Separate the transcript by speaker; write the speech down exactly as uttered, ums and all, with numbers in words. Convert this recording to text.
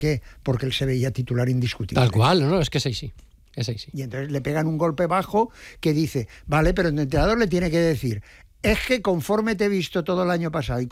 Speaker 1: qué? Porque él se veía titular indiscutible.
Speaker 2: Tal cual, no, no, es que es ahí sí. Es ahí sí.
Speaker 1: Y entonces le pegan un golpe bajo que dice, vale, pero el entrenador le tiene que decir, es que conforme te he visto todo el año pasado y